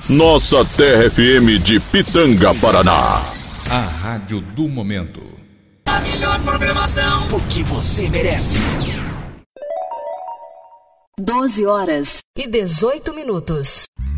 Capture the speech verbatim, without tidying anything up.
Nossa Terra F M de Pitanga, Paraná. A rádio do momento. A melhor programação, porque você merece. doze horas e dezoito minutos.